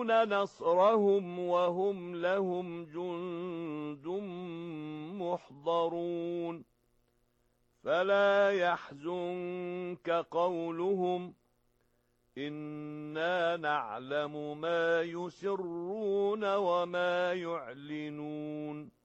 نصرهم وهم لهم جند محضرون فلا يحزنك قولهم إنا نعلم ما يسرون وما يعلنون